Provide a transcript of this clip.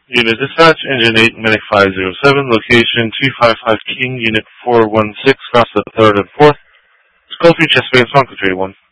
Unit Dispatch, Engine 8, Medic 507, location 255 King, Unit 416, cross the 3rd and 4th. Schofield, Chesapeake, Response, Control 1.